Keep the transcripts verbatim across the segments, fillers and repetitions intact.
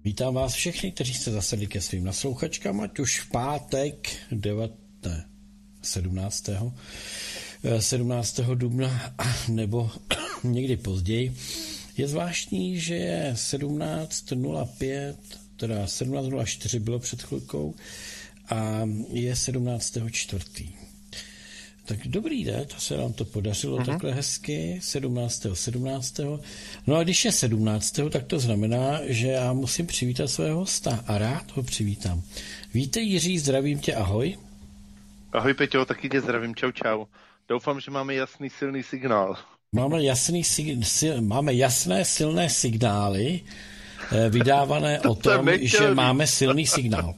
Vítám vás všechny, kteří jste zasedli ke svým naslouchačkám, ať už v pátek devět, ne, sedmnáctého sedmnáctého dubna nebo někdy později. Je zvláštní, že je sedmnáct nula pět, teda sedmnáct nula čtyři bylo před chvilkou a je sedmnáctého čtvrtého Tak dobrý den, to se nám to podařilo uh-huh. takhle hezky, sedmnáctého sedmnáctého No a když je sedmnáctého tak to znamená, že já musím přivítat svého hosta a rád ho přivítám. Vítej Jiří, zdravím tě, ahoj. Ahoj Peťo, taky tě zdravím, čau čau. Doufám, že máme jasný, silný signál. Máme, jasný, sil, máme jasné, silné signály eh, vydávané o tom, že máme silný signál.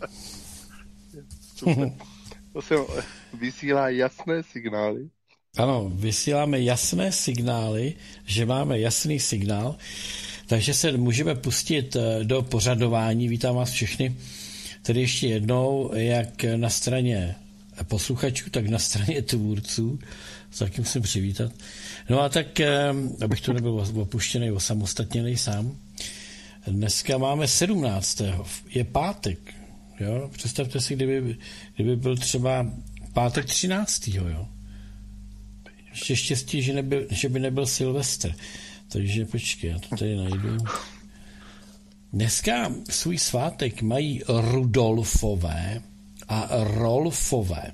To se vysílá jasné signály. Ano, vysíláme jasné signály, že máme jasný signál, takže se můžeme pustit do pořadování. Vítám vás všechny. Tedy ještě jednou, jak na straně posluchačů, tak na straně tvůrců. Taky musím přivítat. No a tak, abych tu nebyl opuštěný, osamostatněný sám. Dneska máme sedmnáctého Je pátek. Jo? Představte si, kdyby, kdyby byl třeba pátek třináctého Jo? Ještě štěstí, že, nebyl, že by nebyl Silvestr. Takže počkej, já to tady najdu. Dneska svůj svátek mají Rudolfové a Rolfové.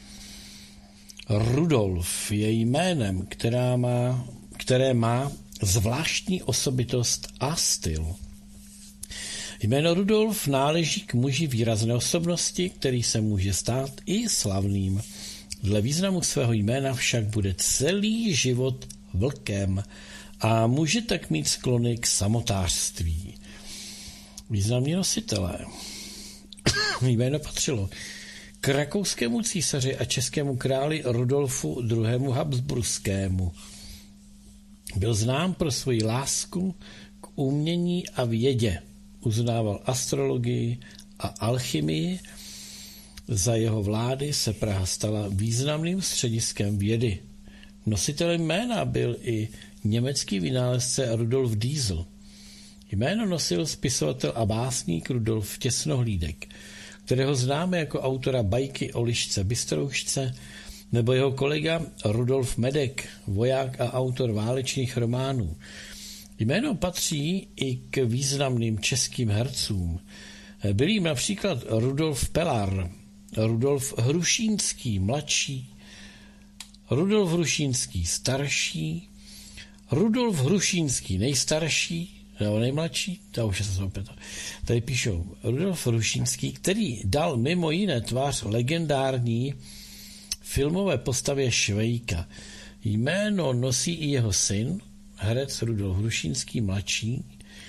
Rudolf je jménem, která má, které má zvláštní osobitost a styl. Jméno Rudolf náleží k muži výrazné osobnosti, který se může stát i slavným. Dle významu svého jména však bude celý život vlkem a může tak mít sklony k samotářství. Významní nositelé. Jméno patřilo k rakouskému císaři a českému králi Rudolfu druhému. Habsburskému. Byl znám pro svoji lásku k umění a vědě. Uznával astrologii a alchymii. Za jeho vlády se Praha stala významným střediskem vědy. Nositelem jména byl i německý vynálezce Rudolf Diesel. Jméno nosil spisovatel a básník Rudolf Těsnohlídek, kterého známe jako autora bajky o lišce Bystroušce, nebo jeho kolega Rudolf Medek, voják a autor válečných románů. Jméno patří i k významným českým hercům. Byl jim například Rudolf Pelar, Rudolf Hrušínský mladší, Rudolf Hrušínský starší, Rudolf Hrušínský nejstarší, nebo nejmladší, to už se opět. Tady píšou Rudolf Hrušínský, který dal mimo jiné tvář legendární filmové postavě Švejka. Jméno nosí i jeho syn, herec Rudolf Hrušínský mladší.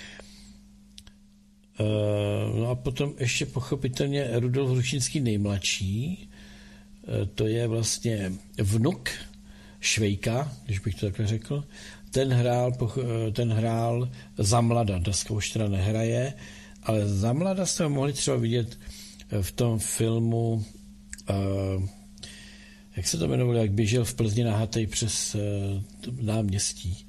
No a potom ještě pochopitelně Rudolf Hrušínský nejmladší. To je vlastně vnuk Švejka, když bych to takhle řekl. Ten hrál, ten hrál za mlada, dneska už teda nehraje, ale za mlada jste ho mohli třeba vidět v tom filmu, jak se to jmenovalo, jak běžel v Plzni nahatej přes náměstí.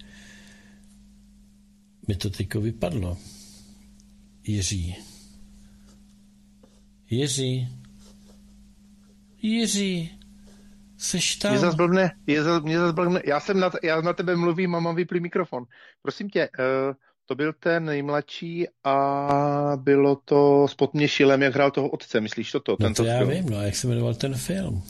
Mi to teďko vypadlo. Jiří. Jiří. Jiří. Seš tam? Mě zas blbne, je zas, mě zas blbne. Já, jsem na, já na tebe mluvím a mám vyplý mikrofon. Prosím tě, uh, to byl ten nejmladší a bylo to s Potměšilem, jak hrál toho otce, myslíš toto? No tento to já film? vím, no, jak se jmenoval ten film.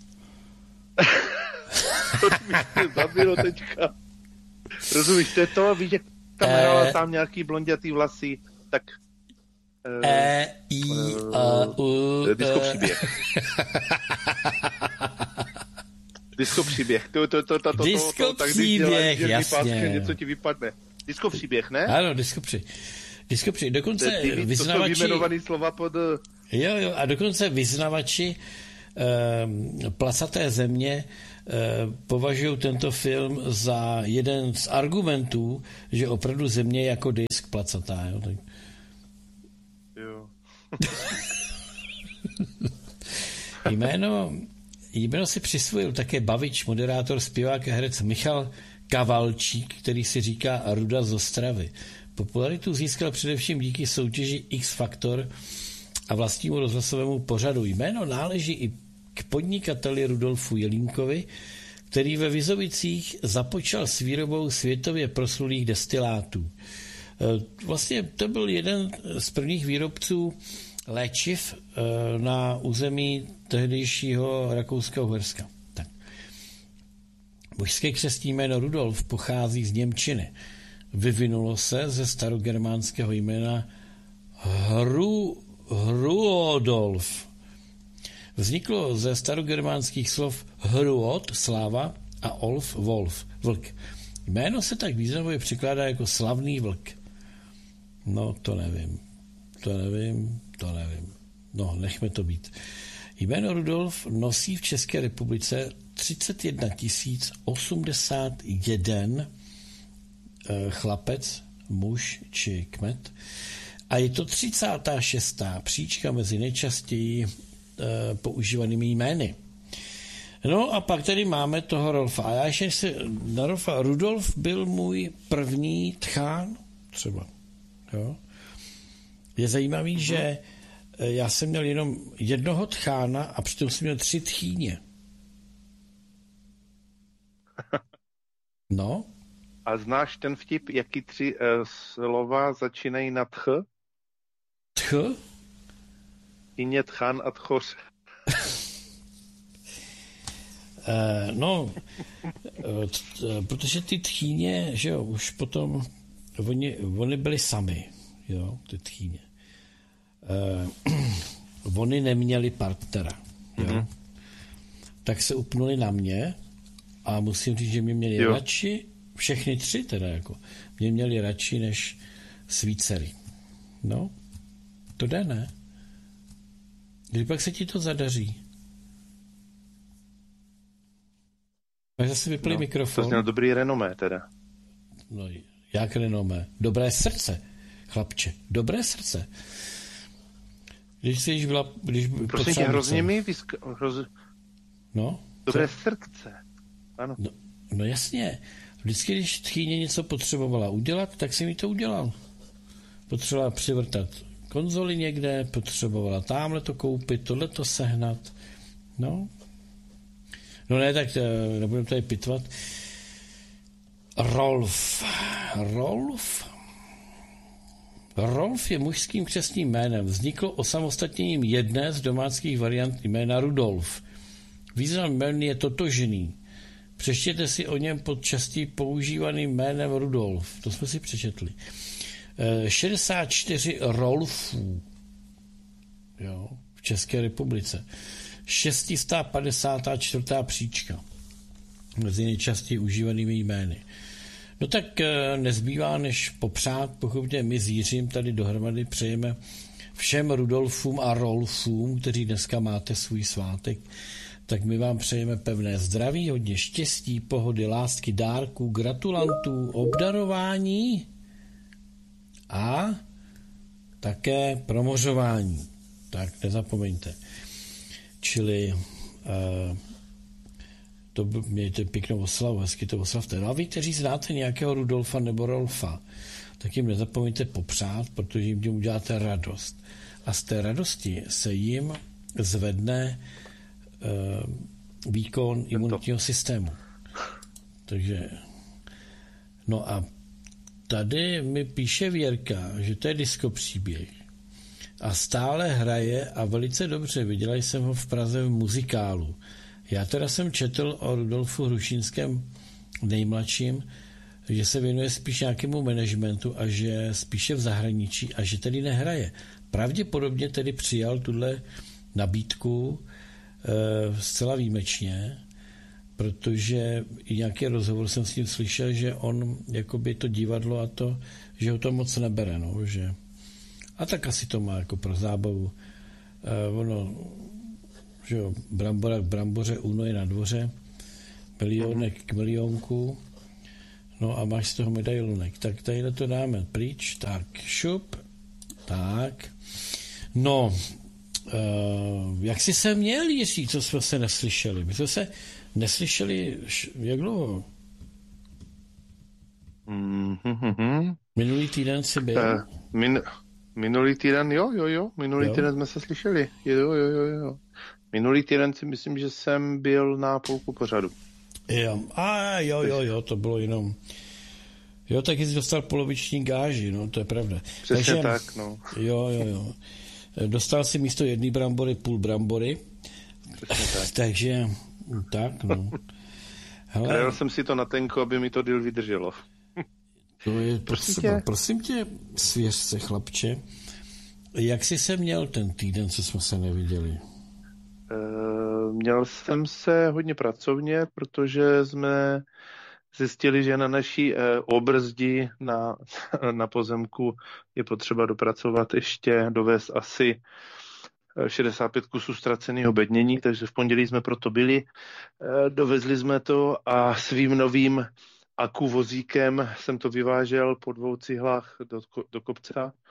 To mi zabilo teďka. Rozumíš, to je to, víš, jak tam e... hrála tam nějaký blondětý vlasy, tak... Uh, E, I, A, U... Disco příběh. Disco příběh. To, to, to, to, to, Disco to, to, příběh, jasně. Něco ti vypadne. Disco příběh, ne? Ano, disco příběh. Disco příběh. Dokonce ty, vyznavači... To jsou vyjmenovaný slova pod... Jo, jo, a dokonce vyznavači eh, placaté země eh, považují tento film za jeden z argumentů, že opravdu země je jako disk placatá. Jo, tak... jo. Jméno, jméno si přisvojil také bavič, moderátor, zpěvák a herec Michal Kavalčík, který si říká Ruda z Ostravy. Popularitu získal především díky soutěži X Factor a vlastnímu rozhlasovému pořadu. Jméno náleží i k podnikateli Rudolfu Jelínkovi, který ve Vizovicích započal s výrobou světově proslulých destilátů. Vlastně to byl jeden z prvních výrobců léčiv na území tehdejšího Rakouska-Uherska. Tak. Mužské křestní jméno Rudolf pochází z němčiny. Vyvinulo se ze starogermánského jména Hru, Hruodolf. Vzniklo ze starogermánských slov Hruod, sláva, a Olf, Wolf, vlk. Jméno se tak významově překládá jako slavný vlk. No, to nevím. To nevím, to nevím. No, nechme to být. Jméno Rudolf nosí v České republice třicet jedna tisíc osmdesát jedna chlapec, muž či kmet a je to třicátá šestá příčka mezi nejčastěji e, používanými jmény. No a pak tady máme toho Rolfa. A já ještě se na Rolfa. Rudolf byl můj první tchán, třeba. Jo? Je zajímavý, mm-hmm. že já jsem měl jenom jednoho tchána a přitom jsem měl tři tchýně. No. A znáš ten vtip, jaký tři uh, slova začínají na tch? Tch? Tchýně, tchán a tchoř. Uh, no, uh, t, protože ty tchýně, že jo, už potom oni, oni byli sami, jo, ty tchýně. Uh, oni neměli partnera, jo. Mm-hmm. Tak se upnuli na mě a musím říct, že mě měli jo. radši, všechny tři teda, jako, mě měli radši než svý dcery. No, to jde, ne? Kdy pak se ti to zadaří? Máš zase vyplý no, mikrofon. To měl dobrý renomé teda. No, jak renomé? Dobré srdce, chlapče. Dobré srdce. Když jsi již byla... Když Prosím tě, hrozně mi vysk... Hroz... No? Dobré co? srdce. Ano. No, no jasně. Vždycky, když tchýně něco potřebovala udělat, tak si mi to udělal. Potřebovala přivrtat konzoli někde, potřebovala tamhle to koupit, tohle to sehnat. No... No ne, tak nebudeme tady pitvat. Rolf. Rolf. Rolf je mužským křestním jménem. Vzniklo osamostatněním jedné z domácích variant jména Rudolf. Význam jmény je totožný. Přečtěte si o něm pod častý používaným jménem Rudolf. To jsme si přečetli. šedesát čtyři Rolfů. Jo, v České republice. šest set padesát čtyři příčka mezi nejčastěji užívanými jmény. No tak nezbývá, než popřát, pokud my s Jiřím tady dohromady přejeme všem Rudolfům a Rolfům, kteří dneska máte svůj svátek, tak my vám přejeme pevné zdraví, hodně štěstí, pohody, lásky, dárků, gratulantů, obdarování a také promořování. Tak nezapomeňte. Čili uh, to mějte pěknou oslavu, hezky to oslavte. No a vy, kteří znáte nějakého Rudolfa nebo Rolfa, tak jim nezapomeňte popřát, protože jim tím uděláte radost. A z té radosti se jim zvedne uh, výkon imunitního systému. Takže no a tady mi píše Věrka, že to je disco příběh. A stále hraje a velice dobře. Viděla jsem ho v Praze v muzikálu. Já teda jsem četl o Rudolfu Hrušínském nejmladším, že se věnuje spíš nějakému managementu a že spíše v zahraničí a že tedy nehraje. Pravděpodobně tedy přijal tuhle nabídku e, zcela výjimečně, protože i nějaký rozhovor jsem s ním slyšel, že on jakoby to divadlo a to, že ho to moc nebere, no, že a tak asi to má jako pro zábavu. Uh, ono, že jo, brambora k bramboře, Uno je na dvoře, milionek k milionku, no a máš z toho medailonek. Tak tady to dáme pryč, tak šup, tak. No, uh, jak jsi se měl, Jiří, co jsme se neslyšeli? My jsme se neslyšeli, jak dlouho? Mm-hmm. Minulý týden jsi byl? Uh, min, minulý týden, jo, jo, jo. Minulý jo? týden jsme se slyšeli. Jo, jo, jo, jo. Minulý týden si myslím, že jsem byl na půlku pořadu. Jo, a jo, jo, jo, to bylo jenom... Jo, taky jsi dostal poloviční gáži, no, to je pravda. Přesně Takže, tak, no. Jo, jo, jo. Dostal si místo jedné brambory půl brambory. Přesně tak. Takže, tak, no. Hele, Krajel jsem si to na tenko, aby mi to díl vydrželo. To je potřeba. Prosím tě, svěř se, chlapče, jak jsi se měl ten týden, co jsme se neviděli? Uh, měl jsem se hodně pracovně, protože jsme zjistili, že na naší uh, obrzdi na, na pozemku je potřeba dopracovat ještě, dovést asi šedesát pět kusů ztraceného bednění, takže v pondělí jsme proto byli. Uh, dovezli jsme to a svým novým aku vozíkem jsem to vyvážel po dvou cihlách do, do kopce.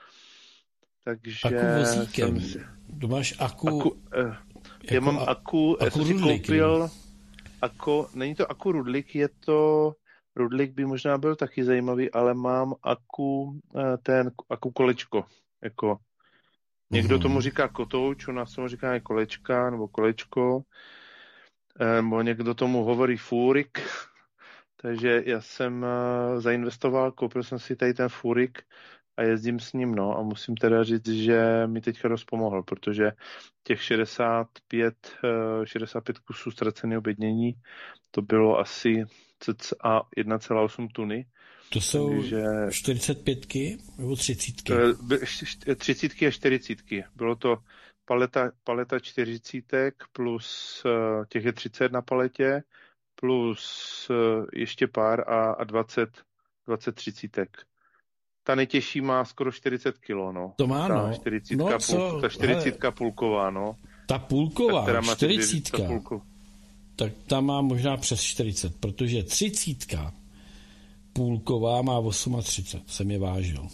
Takže aku vozíkem? Jsem... To máš aku... aku uh, já mám a, aku, aku já jsem si koupil, ako, není to aku rudlik, je to, rudlik by možná byl taky zajímavý, ale mám aku, ten, aku kolečko, jako, někdo mm-hmm. tomu říká kotouč, u nás tomu říká kolečka, nebo kolečko, nebo někdo tomu hovorí fúrik, takže já jsem zainvestoval, koupil jsem si tady ten fúrik, a jezdím s ním, no, a musím teda říct, že mi teďka dost pomohl, protože těch šedesát pět, šedesát pět kusů ztraceného bednění, to bylo asi cca jedna celá osm tuny. To jsou takže, čtyřicet pětky nebo třicítky? třicítky a čtyřicítky. Bylo to paleta, paleta čtyřicítek plus těch je třicet na paletě, plus ještě pár a, a dvacet, dvacet třicítek. Ta nejtěžší má skoro čtyřicet kilo, no. To má, ta no. čtyřicítka, no půl, ta čtyřicítka půlková, no. Ta půlková, ta, čtyřicítka, tak ta má možná přes čtyřicet, protože třicítka půlková má třicet osm, jsem je vážil.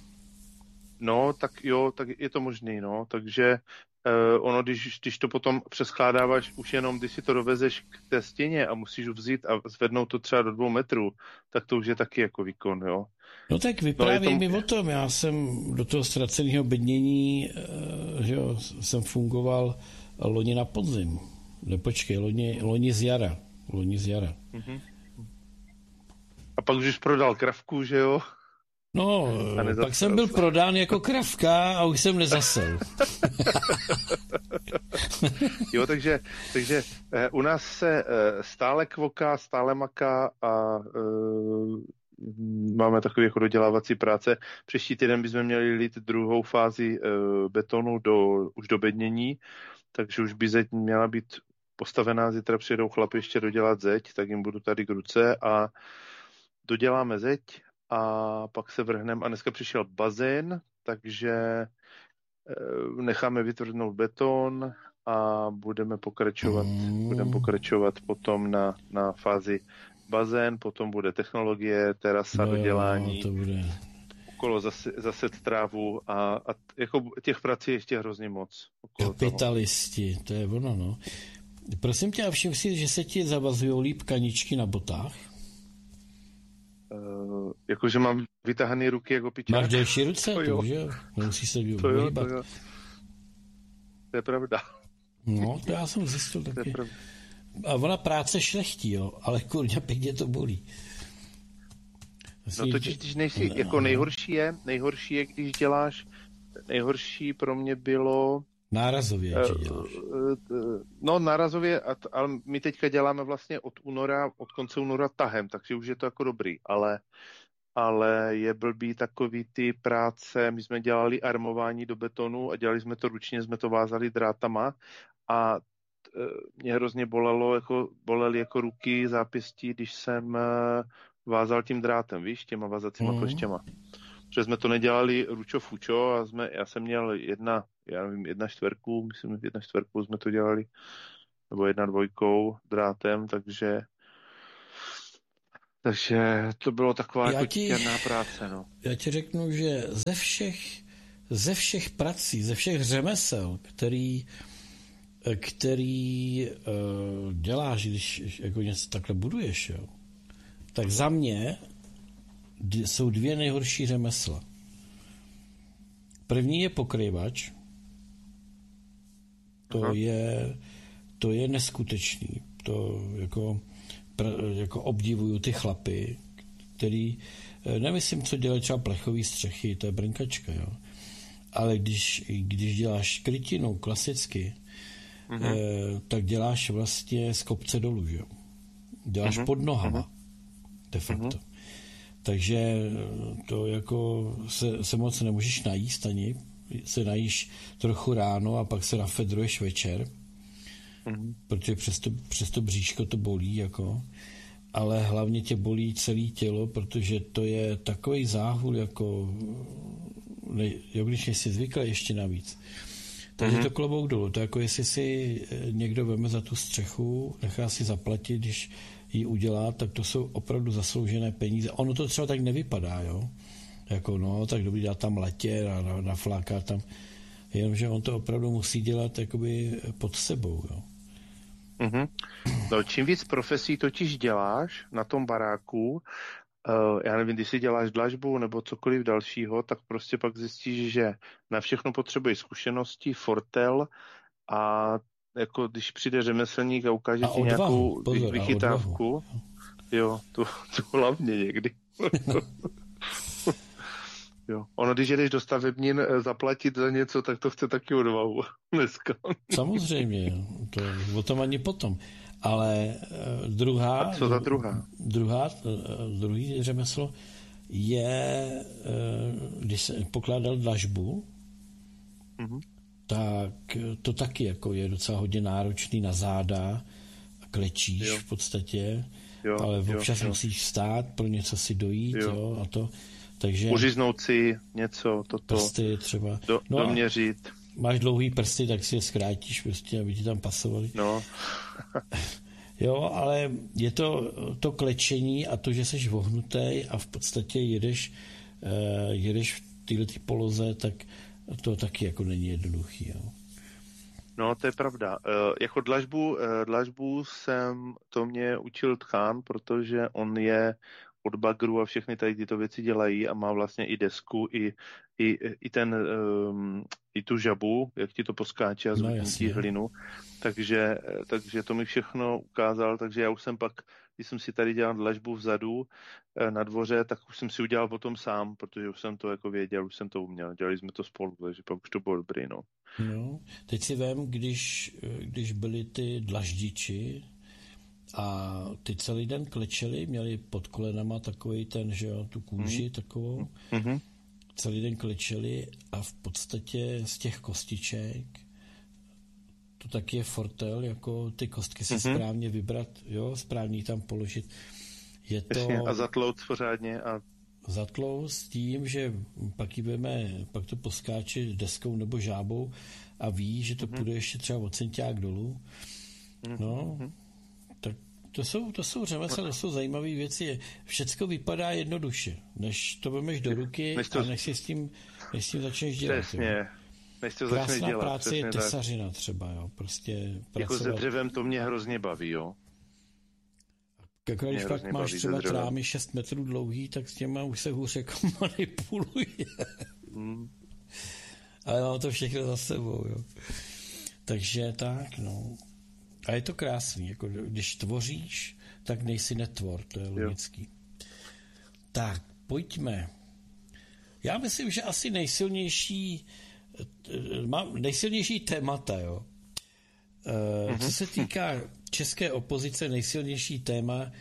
No, tak jo, tak je to možný, no. Takže uh, ono, když, když to potom přeskládáváš, už jenom, když si to dovezeš k té stěně a musíš ho vzít a zvednout to třeba do dvou metrů, tak to už je taky jako výkon, jo. No tak vyprávěj no, mi o tom, já jsem do toho ztraceného bednění, že jo, jsem fungoval loni na podzim. Ne, počkej, loni, loni z jara. Loni z jara. Mm-hmm. A pak už prodal kravku, že jo? No, pak jsem byl prodán jako kravka a už jsem nezasel. Jo, takže, takže eh, u nás se eh, stále kvoká, stále maká a eh, máme takové jako dodělávací práce. Příští týden bychom měli lít druhou fázi e, betonu do, už do bednění, takže už by zeď měla být postavená, zítra přijedou chlapi ještě dodělat zeď, tak jim budu tady k ruce a doděláme zeď a pak se vrhneme a dneska přišel bazén, takže e, necháme vytvrdnout beton a budeme pokračovat, mm. budeme pokračovat potom na, na fázi bazén, potom bude technologie, terasa, no, dodělání, to bude. Okolo zase, zaset trávu a, a jako těch prací ještě hrozně moc. Kapitalisti, toho. To je ono, no. Prosím tě, a všim si, že se ti zavazují líp kaničky na botách? Uh, jakože mám vytahaný ruky jako pičák. Máš delší ruce, to, to že jo? Nemusíš se to jo, to jo. To je pravda. No, to já jsem zjistil taky. A ona práce šlechtí, jo, ale kurňa pěkně to bolí. No totiž, když nejsi, no, jako nejhorší je, nejhorší je, když děláš, nejhorší pro mě bylo... Nárazově, uh, že děláš? Uh, no, nárazově, ale my teďka děláme vlastně od února, od konce února tahem, takže už je to jako dobrý, ale, ale je blbý takový ty práce, my jsme dělali armování do betonu a dělali jsme to ručně, jsme to vázali drátama a mě hrozně bolelo, jako, bolely jako ruky, zápěstí, když jsem vázal tím drátem, víš, těma vázacíma mm. kleštěma. Protože jsme to nedělali ručo fučo a jsme, já jsem měl jedna, já nevím, jedna čtverku, myslím, jedna čtverku jsme to dělali, nebo jedna dvojkou drátem, takže takže to bylo taková já jako těrná práce, no. Já ti řeknu, že ze všech, ze všech prací, ze všech řemesel, který který uh, děláš, když jako něco takhle buduješ, jo, tak za mě d- jsou dvě nejhorší řemesla. První je pokryvač. To Aha. je to je neskutečný. To jako, jako obdivuju ty chlapy, který, nemyslím, co dělají třeba plechový střechy, to je brnkačka, jo. Ale když, když děláš krytinu klasicky, eh, tak děláš vlastně z kopce dolů, jo. Děláš uh-huh. pod nohama, uh-huh. de facto. Uh-huh. Takže to jako se, se moc nemůžeš najíst ani, se najíš trochu ráno a pak se nafedruješ večer, uh-huh. protože přes to, přes to bříško to bolí, jako, ale hlavně tě bolí celé tělo, protože to je takový záhul, jako, ne, jo, když jsi zvyklý ještě navíc. Takže uh-huh. to klobouk dolů. To jako jestli si někdo veme za tu střechu, nechá si zaplatit, když ji udělá, tak to jsou opravdu zasloužené peníze. Ono to třeba tak nevypadá, jo. Jako no, tak dobrý, dá tam letě a nafláká tam. Jenomže on to opravdu musí dělat jakoby pod sebou, jo. Uh-huh. No, čím víc profesí totiž děláš na tom baráku, Uh, já nevím, když si děláš dlažbu nebo cokoliv dalšího, tak prostě pak zjistíš, že na všechno potřebuješ zkušenosti, fortel a jako když přijde řemeslník a ukáže a ti odvahu, nějakou pozor, vychytávku, jo, to, to hlavně někdy. Jo. Ono, když jedeš do stavebnin zaplatit za něco, tak to chce taky odvahu dneska. Samozřejmě, to, o tom ani potom. Ale uh, druhá... A co za druhá? Druhá, uh, druhý řemeslo je, uh, když se pokládal dlažbu, mm-hmm. tak to taky jako je docela hodně náročný na záda, klečíš jo. v podstatě, jo, ale občas jo, jo. musíš vstát, pro něco si dojít, jo. Jo, a to, takže... Uříznout si něco, toto, prsty třeba. Do, no doměřit. Máš dlouhý prsty, tak si je zkrátíš prostě, aby ti tam pasovali. No. Jo, ale je to to klečení a to, že jsi vohnutej a v podstatě jedeš, uh, jedeš v této poloze, tak to taky jako není jednoduchý. Jo. No, to je pravda. Uh, jako dlažbu, uh, dlažbu jsem, to mě učil tchán, protože on je od bagru a všechny tady tyto věci dělají a má vlastně i desku, i, i, i ten, um, i tu žabu, jak ti to poskáče a zvední ti hlinu. Takže, takže to mi všechno ukázal, takže já už jsem pak, když jsem si tady dělal dlažbu vzadu na dvoře, tak už jsem si udělal potom sám, protože už jsem to jako věděl, už jsem to uměl. Dělali jsme to spolu, takže pak už to bylo dobrý, no. No, teď si vem, když, když byli ty dlaždiči, a ty celý den klečeli, měli pod kolenama takový ten, že jo, tu kůži mm. takovou. Mm-hmm. Celý den klečeli a v podstatě z těch kostiček to taky je fortel, jako ty kostky si mm-hmm. správně vybrat, jo, správně tam položit. Je to... A zatlout pořádně a... Zatlout s tím, že pak jí veme, pak to poskáče deskou nebo žábou a ví, že to mm-hmm. půjde ještě třeba od centiák dolů. Mm-hmm. No, tak to jsou, to jsou řemesla, to jsou zajímavé věci. Všecko vypadá jednoduše, než to vemeš do ruky než to... a než si s tím, než s tím začneš dělat. Přesně. Než to Krásná začneš dělat. práce je tesařina třeba, jo. Prostě jako se dřevem to mě hrozně baví, jo. Jako když pak máš třeba trámy šest metrů dlouhý, tak s těma už se hůř jako manipuluje. Hmm. Ale mám to všechno za sebou, jo. Takže tak, no. A je to krásný, jako když tvoříš, tak nejsi netvor, to je logický. Tak, pojďme. Já myslím, že asi nejsilnější mám nejsilnější témata, jo. Uh, co se týká české opozice, nejsilnější téma uh,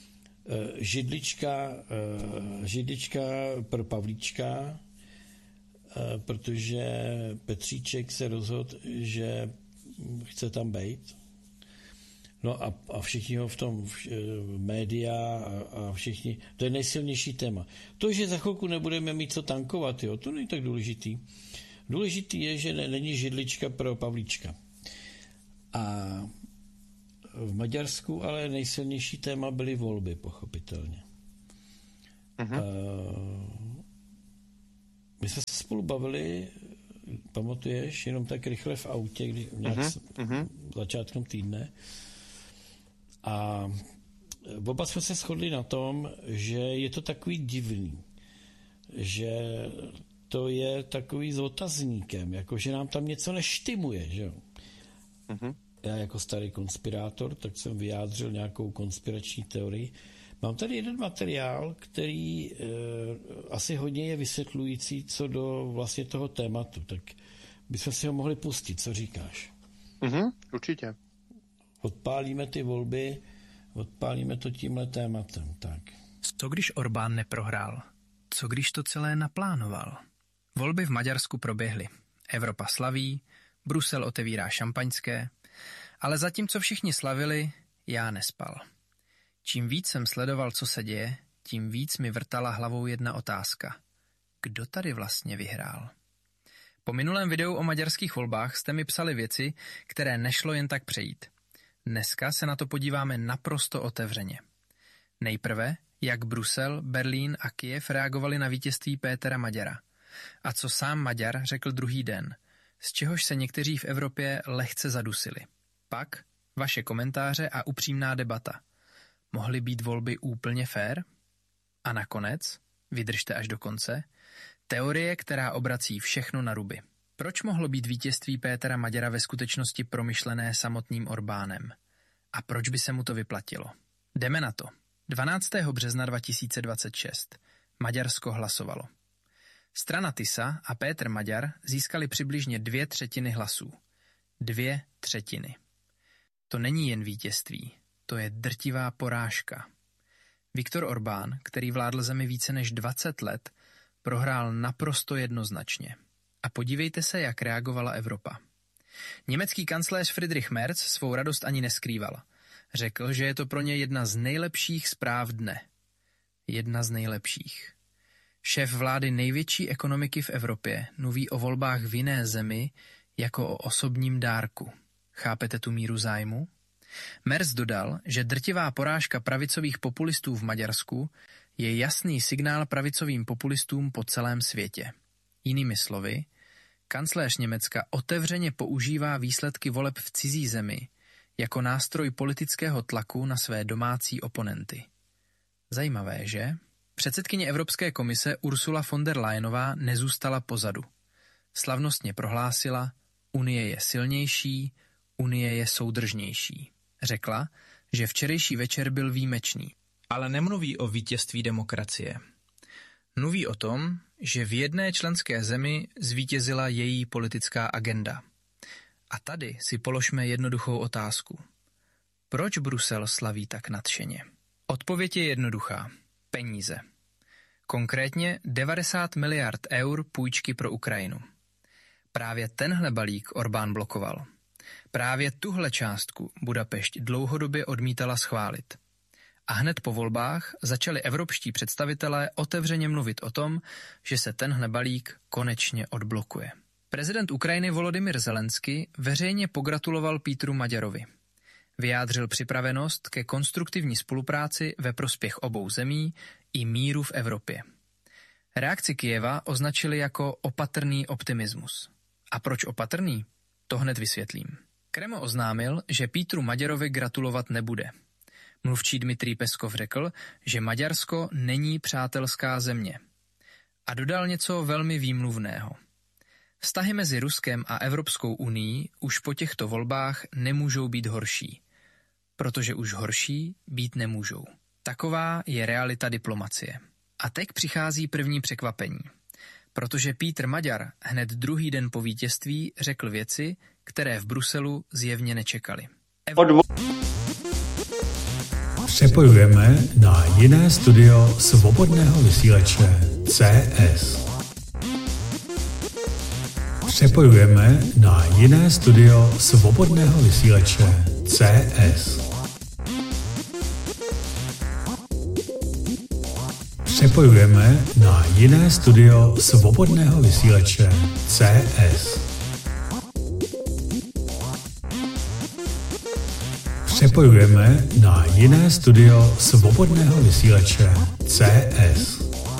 židlička, uh, židlička pro Pavlíčka, uh, protože Petříček se rozhodl, že chce tam bejt. No a, a všichni ho v tom v, média a, a všichni, to je nejsilnější téma. To, že za chvilku nebudeme mít co tankovat, jo, to není tak důležitý. Důležitý je, že ne, není židlička pro Pavlíčka. A v Maďarsku ale nejsilnější téma byly volby, pochopitelně. Uh-huh. Uh, my jsme se spolu bavili, pamatuješ, jenom tak rychle v autě, kdy nějak uh-huh. začátkem týdne. A oba jsme se shodli na tom, že je to takový divný, že to je takový s otazníkem, jako že nám tam něco neštimuje, že jo. Mm-hmm. Já jako starý konspirátor, tak jsem vyjádřil nějakou konspirační teorii. Mám tady jeden materiál, který e, asi hodně je vysvětlující co do vlastně toho tématu, tak bychom si ho mohli pustit, co říkáš? Mm-hmm, určitě. Odpálíme ty volby, odpálíme to tímhle tématem, tak. Co když Orbán neprohrál? Co když to celé naplánoval? Volby v Maďarsku proběhly. Evropa slaví, Brusel otevírá šampaňské, ale zatímco všichni slavili, já nespal. Čím víc jsem sledoval, co se děje, tím víc mi vrtala hlavou jedna otázka. Kdo tady vlastně vyhrál? Po minulém videu o maďarských volbách jste mi psali věci, které nešlo jen tak přejít. Dneska se na to podíváme naprosto otevřeně. Nejprve, jak Brusel, Berlín a Kyjev reagovali na vítězství Pétera Maďara. A co sám Maďar řekl druhý den, z čehož se někteří v Evropě lehce zadusili. Pak vaše komentáře a upřímná debata. Mohly být volby úplně fér? A nakonec, vydržte až do konce, teorie, která obrací všechno na ruby. Proč mohlo být vítězství Pétera Maďara ve skutečnosti promyšlené samotným Orbánem? A proč by se mu to vyplatilo? Jdeme na to. dvanáctého března dva tisíce dvacet šest. Maďarsko hlasovalo. Strana Tisa a Péter Maďar získali přibližně dvě třetiny hlasů. Dvě třetiny. To není jen vítězství, to je drtivá porážka. Viktor Orbán, který vládl zemi více než dvacet let, prohrál naprosto jednoznačně. A podívejte se, jak reagovala Evropa. Německý kancléř Friedrich Merz svou radost ani neskrýval. Řekl, že je to pro ně jedna z nejlepších zpráv dne. Jedna z nejlepších. Šéf vlády největší ekonomiky v Evropě mluví o volbách v jiné zemi jako o osobním dárku. Chápete tu míru zájmu? Merz dodal, že drtivá porážka pravicových populistů v Maďarsku je jasný signál pravicovým populistům po celém světě. Jinými slovy, kancléř Německa otevřeně používá výsledky voleb v cizí zemi jako nástroj politického tlaku na své domácí oponenty. Zajímavé, že? Předsedkyně Evropské komise Ursula von der Leyenová nezůstala pozadu. Slavnostně prohlásila, Unie je silnější, Unie je soudržnější. Řekla, že včerejší večer byl výjimečný. Ale nemluví o vítězství demokracie. Mluví o tom, že v jedné členské zemi zvítězila její politická agenda. A tady si položme jednoduchou otázku. Proč Brusel slaví tak nadšeně? Odpověď je jednoduchá. Peníze. Konkrétně devadesát miliard eur půjčky pro Ukrajinu. Právě tenhle balík Orbán blokoval. Právě tuhle částku Budapešť dlouhodobě odmítala schválit. A hned po volbách začali evropští představitelé otevřeně mluvit o tom, že se tenhle balík konečně odblokuje. Prezident Ukrajiny Volodymyr Zelensky veřejně pogratuloval Péteru Maďarovi. Vyjádřil připravenost ke konstruktivní spolupráci ve prospěch obou zemí i míru v Evropě. Reakci Kyjeva označili jako opatrný optimismus. A proč opatrný? To hned vysvětlím. Kreml oznámil, že Péteru Maďarovi gratulovat nebude. Mluvčí Dmitrij Peskov řekl, že Maďarsko není přátelská země. A dodal něco velmi výmluvného. Vztahy mezi Ruskem a Evropskou unií už po těchto volbách nemůžou být horší. Protože už horší být nemůžou. Taková je realita diplomacie. A teď přichází první překvapení. Protože Péter Maďar hned druhý den po vítězství řekl věci, které v Bruselu zjevně nečekali. Evo... Přepojujeme na jiné studio svobodného vysílače C S. Přepojujeme na jiné studio svobodného vysílače C S. Přepojujeme na jiné studio svobodného vysílače C S. Přepojujeme na jiné studio svobodného vysílače C S.